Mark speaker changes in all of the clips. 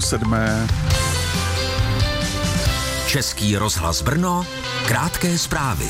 Speaker 1: 7.
Speaker 2: Český rozhlas Brno, krátké zprávy.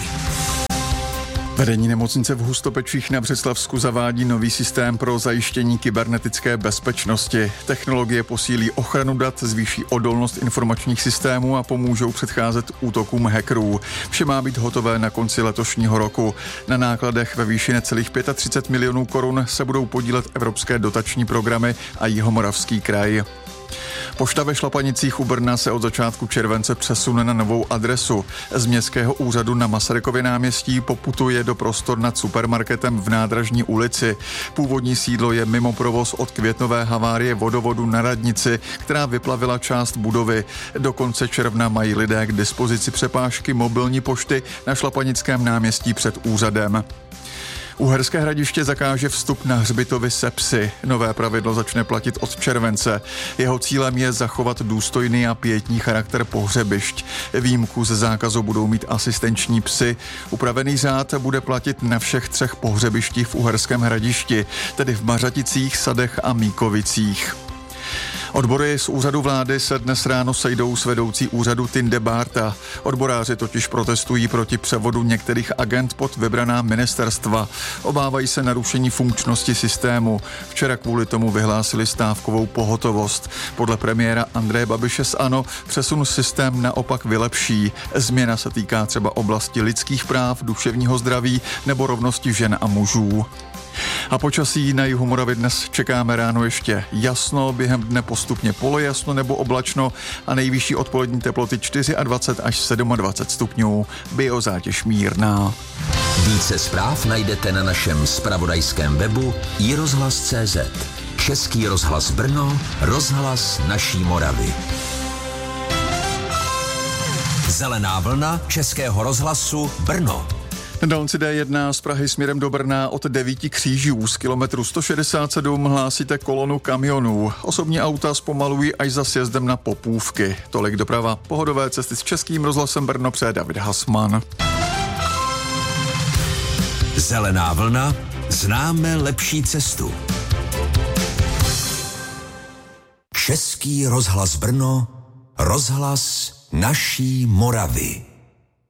Speaker 1: Vedení nemocnice v Hustopečích na Břeclavsku zavádí nový systém pro zajištění kybernetické bezpečnosti. Technologie posílí ochranu dat, zvýší odolnost informačních systémů a pomůžou předcházet útokům hackerů. Vše má být hotové na konci letošního roku. Na nákladech ve výši necelých 35 milionů korun se budou podílet evropské dotační programy a Jihomoravský kraj. Pošta ve Šlapanicích u Brna se od začátku července přesune na novou adresu. Z městského úřadu na Masarykově náměstí poputuje do prostor nad supermarketem v Nádražní ulici. Původní sídlo je mimo provoz od květnové havárie vodovodu na radnici, která vyplavila část budovy. Do konce června mají lidé k dispozici přepážky mobilní pošty na Šlapanickém náměstí před úřadem. Uherské Hradiště zakáže vstup na hřbitovy se psy. Nové pravidlo začne platit od července. Jeho cílem je zachovat důstojný a pietní charakter pohřebišť. Výjimku ze zákazu budou mít asistenční psy. Upravený řád bude platit na všech 3 pohřebištích v Uherském Hradišti, tedy v Mařaticích, Sadech a Míkovicích. Odbory z úřadu vlády se dnes ráno sejdou s vedoucí úřadu Tinde Bárta. Odboráři totiž protestují proti převodu některých agent pod vybraná ministerstva. Obávají se narušení funkčnosti systému. Včera kvůli tomu vyhlásili stávkovou pohotovost. Podle premiéra Andreje Babiše z ANO přesun systém naopak vylepší. Změna se týká třeba oblasti lidských práv, duševního zdraví nebo rovnosti žen a mužů. A počasí na jihu Moravy dnes čekáme ráno ještě jasno, během dne postupně polojasno nebo oblačno a nejvyšší odpolední teploty 24 až 27 stupňů, biozátěž mírná.
Speaker 2: Více zpráv najdete na našem zpravodajském webu iRozhlas.cz. Český rozhlas Brno, rozhlas naší Moravy. Zelená vlna Českého rozhlasu Brno.
Speaker 1: Dálnici D1 z Prahy směrem do Brna od 9 křížů z kilometru 167 hlásíte kolonu kamionů. Osobní auta zpomalují až za sjezdem na Popůvky. Tolik doprava. Pohodové cesty s Českým rozhlasem Brno přeje David Hasman.
Speaker 2: Zelená vlna, známe lepší cestu. Český rozhlas Brno, rozhlas naší Moravy.